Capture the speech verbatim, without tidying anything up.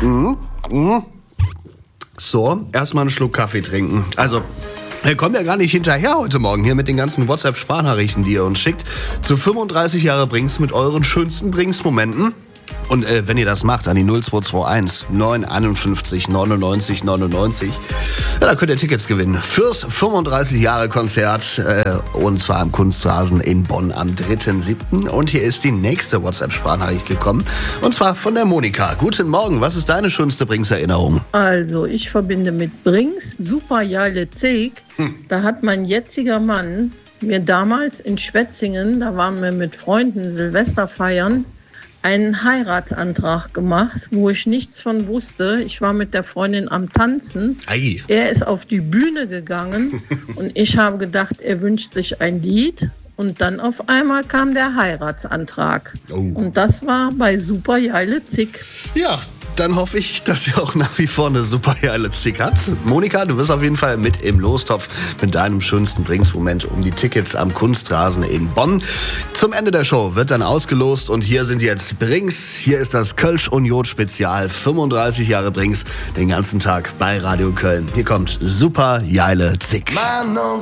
So, erstmal einen Schluck Kaffee trinken. Also, wir kommen ja gar nicht hinterher heute Morgen hier mit den ganzen WhatsApp-Sprachnachrichten, die ihr uns schickt. Zu fünfunddreißig Jahre Brings mit euren schönsten Brings-Momenten. Und äh, wenn ihr das macht, an die null zwei zwei eins neun einundfünfzig neunundneunzig neunundneunzig, ja, da könnt ihr Tickets gewinnen fürs fünfunddreißig Jahre Konzert äh, und zwar am Kunstrasen in Bonn am dritten siebten Und hier ist die nächste WhatsApp-Sprachnachricht gekommen und zwar von der Monika. Guten Morgen, was ist deine schönste Brings-Erinnerung? Also, ich verbinde mit Brings super geile Zeug. Hm. Da hat mein jetziger Mann mir damals in Schwetzingen, da waren wir mit Freunden Silvester feiern, einen Heiratsantrag gemacht, wo ich nichts von wusste. Ich war mit der Freundin am Tanzen. Ei. Er ist auf die Bühne gegangen und ich habe gedacht, er wünscht sich ein Lied. Und dann auf einmal kam der Heiratsantrag. Oh. Und das war bei Super Geile Zick. Ja, dann hoffe ich, dass ihr auch nach wie vor eine super geile Zick hat. Monika, du bist auf jeden Fall mit im Lostopf mit deinem schönsten Brings-Moment um die Tickets am Kunstrasen in Bonn. Zum Ende der Show wird dann ausgelost und hier sind jetzt Brings. Hier ist das Kölsch und Jod Spezial. fünfunddreißig Jahre Brings, den ganzen Tag bei Radio Köln. Hier kommt super geile Zick.